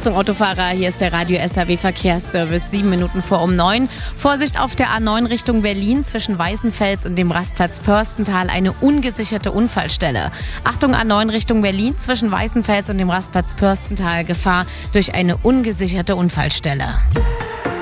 Achtung Autofahrer, hier ist der Radio SAW Verkehrsservice, 7 Minuten vor um 9. Vorsicht auf der A9 Richtung Berlin zwischen Weißenfels und dem Rastplatz Pörstental, eine ungesicherte Unfallstelle. Achtung A9 Richtung Berlin zwischen Weißenfels und dem Rastplatz Pörstental, Gefahr durch eine ungesicherte Unfallstelle.